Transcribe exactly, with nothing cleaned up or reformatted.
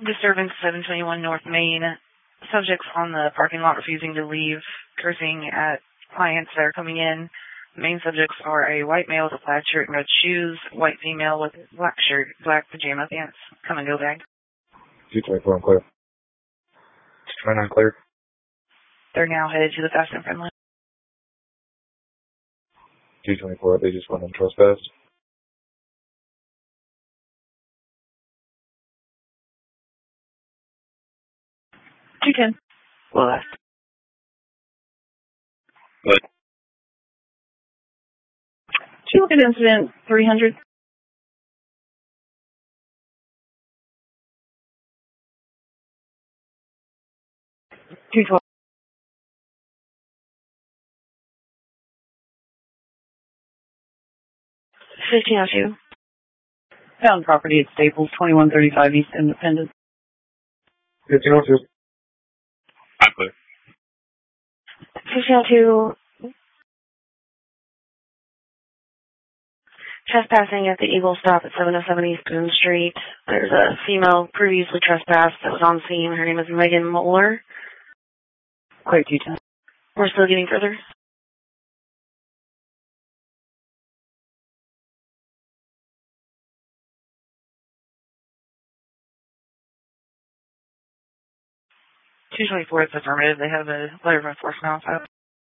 Disturbance seven twenty-one North Main. Subjects on the parking lot refusing to leave, cursing at clients that are coming in. Main subjects are a white male with a plaid shirt and red shoes, white female with black shirt, black pajama pants. Come and go bag. two twenty-four, I'm clear. two twenty-nine, clear. They're now headed to the Fast and Friendly. two twenty-four, they just went on trespass. two ten. Left. What? Did you look at incident three hundred? two twelve. fifteen oh two. Found property at Staples, twenty-one thirty-five East Independence. fifteen oh two. I'm clear. fifteen oh two. Trespassing at the Eagle Stop at seven oh seven East Boone Street. There's a female previously trespassed that was on scene. Her name is Megan Moeller. Quite two ten. We're still getting further. two twenty-four is affirmative. They have a letter of enforcement on file.